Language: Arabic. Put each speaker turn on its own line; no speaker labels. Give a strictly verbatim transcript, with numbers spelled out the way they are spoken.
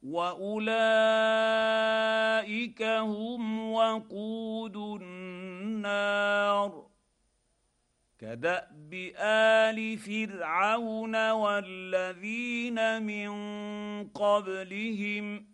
واولئك هم وقود النار كداب ال فرعون والذين من قبلهم